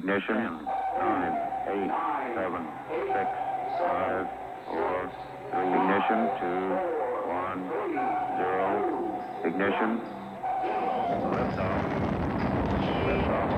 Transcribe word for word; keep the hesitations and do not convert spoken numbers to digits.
Ignition. Nine, eight, seven, six, five, four, three. Ignition. Two, one, zero. Ignition. Liftoff.